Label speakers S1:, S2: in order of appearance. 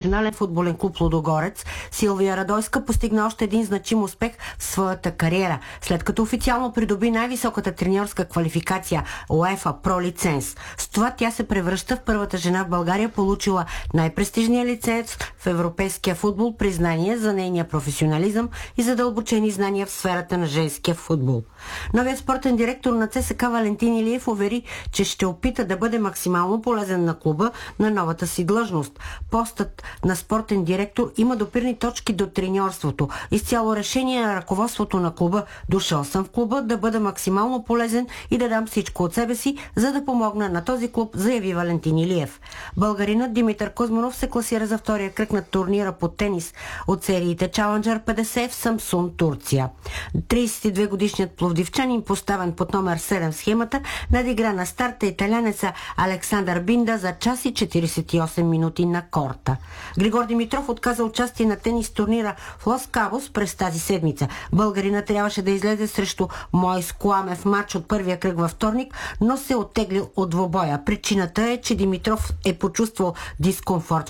S1: професионален футболен клуб Лудогорец, Силвия Радойска постигна още един значим успех в своята кариера, след като официално придоби най-високата треньорска квалификация УЕФА Про лиценз. С това тя се превръща в първата жена в България, получила най-престижния лиценз в европейския футбол, признание за нейния професионализъм и задълбочени знания в сферата на женския футбол. Новият спортен директор на ЦСКА Валентин Илиев увери, че ще опита да бъде максимално полезен на клуба на новата си длъжност. Постът на спортен директор има допирни точки до треньорството. Изцяло решение на ръководството на клуба. Дошъл съм в клуба да бъда максимално полезен и да дам всичко от себе си, за да помогна на този клуб, заяви Валентин Илиев. Българинът Димитър Кузманов се класира за втория кръг на турнира по тенис от сериите Challenger 50 в Самсун, Турция. 32-годишният пловдивчанин, поставен под номер 7 в схемата, надигра на старта италянеца Александър Бинда за час и 48 минути на корта. Григор Димитров отказа участие на тенис турнира в Лос Кабос през тази седмица. Българина трябваше да излезе срещу Мойс Куаме в матч от първия кръг във вторник, но се оттеглил от двобоя. Причината е, че Димитров е почувствал дискомфорт